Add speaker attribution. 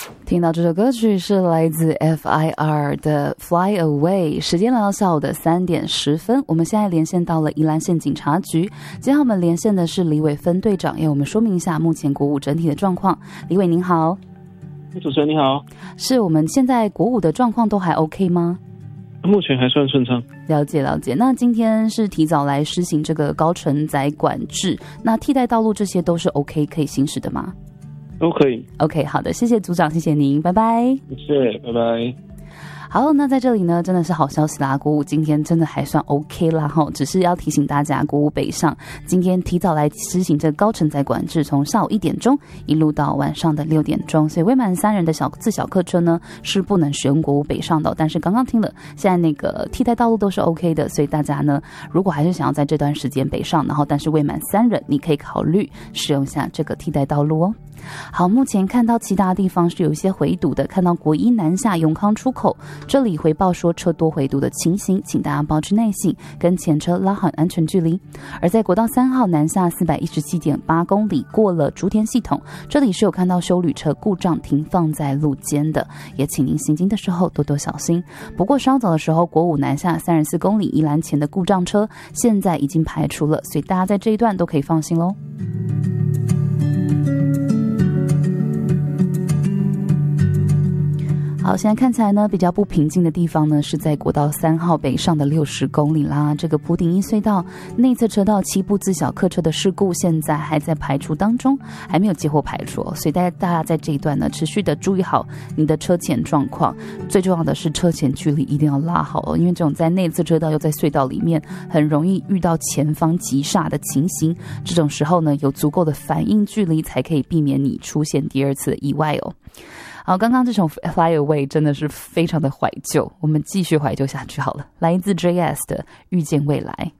Speaker 1: 听到这首歌曲是来自 FIR 的 Fly Away。 时间来到下午的3点10分，我们现在连线到了宜兰县警察局。今天我们连线的是李伟分队长，要我们说明一下目前国五整体的状况。李伟您好。
Speaker 2: 主持人你好。
Speaker 1: 是我们现在国五的状况都还 OK 吗？
Speaker 2: 目前还算顺畅。
Speaker 1: 了解了解。那今天是提早来施行这个高承载管制，那替代道路这些都是 OK 可以行驶的吗？
Speaker 2: 都可以。
Speaker 1: OK， 好的，谢谢组长，谢谢您，拜拜。
Speaker 2: 谢谢，拜拜。
Speaker 1: 好，那在这里呢，真的是好消息啦，国五今天真的还算 OK 啦齁，只是要提醒大家，国五北上今天提早来施行这个高承载管制，从下午1点钟一路到晚上的6点钟，所以未满3人的自小客车呢是不能使用国五北上的。但是刚刚听了，现在那个替代道路都是 OK 的，所以大家呢，如果还是想要在这段时间北上，然后但是未满3人，你可以考虑使用一下这个替代道路哦。好，目前看到其他地方是有一些回堵的，看到国一南下永康出口这里回报说车多回堵的情形，请大家保持耐性，跟前车拉好安全距离。而在国道3号南下417.8公里过了竹田系统，这里是有看到休旅车故障停放在路肩的，也请您行经的时候多多小心。不过稍早的时候，国五南下34公里宜兰前的故障车现在已经排除了，所以大家在这一段都可以放心咯。好，现在看起来呢，比较不平静的地方呢，是在国道3号北上的60公里啦。这个埔顶一隧道内侧车道7部自小客车的事故，现在还在排除当中，还没有接获排除哦。所以大家在这一段呢，持续的注意好你的车前状况。最重要的是车前距离一定要拉好哦，因为这种在内侧车道又在隧道里面，很容易遇到前方急刹的情形。这种时候呢，有足够的反应距离，才可以避免你出现第二次的意外哦。好，刚刚这首 Fly Away 真的是非常的怀旧，我们继续怀旧下去好了。来自 JS 的遇见未来。